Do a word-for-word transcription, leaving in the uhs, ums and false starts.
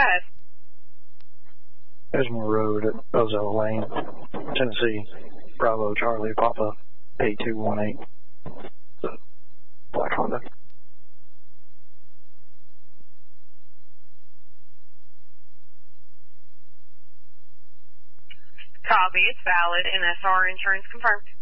ahead. Edgemore Road at Ozell Lane, Tennessee, Bravo Charlie Papa eight two one eight. It's a black Honda. Copy, it's valid. N S R insurance confirmed.